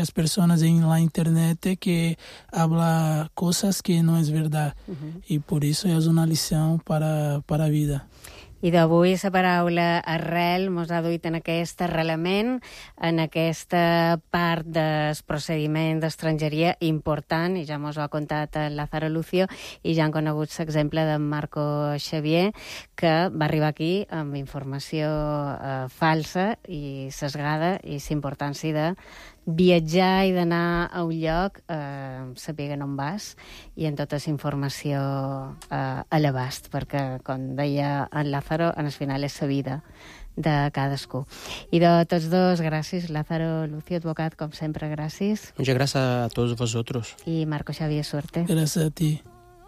muchas personas en la internet que habla cosas que no es verdad. Y por eso es una lección para la vida. I d'avui la paraula arrel mos ha duit en aquest arrelament, en aquesta part del procediment d'estrangeria important, i ja mos ho ha contat el Lázaro Lucio, i ja han conegut l'exemple de Marco Xavier, que va arribar aquí amb informació falsa i sesgada, i la importància de viatjar i d'anar a un lloc, sapiguen on vas, i en tota la informació a l'abast, perquè, com deia en Lázaro, en el final és la vida de cadascú. I de tots dos, gràcies. Lázaro Lucio, advocat, com sempre, gràcies. Muchas gracias a todos vosotros. I Marco Xavier, suerte. Gracias a ti.